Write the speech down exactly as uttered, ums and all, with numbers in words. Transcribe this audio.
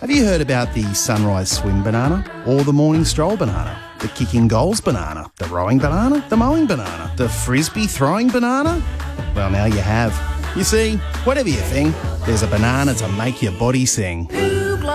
Have you heard about the sunrise swim banana or the morning stroll banana? The kicking goals banana, the rowing banana, the mowing banana, the frisbee throwing banana? Well, now you have. You see, whatever you think, there's a banana to make your body sing.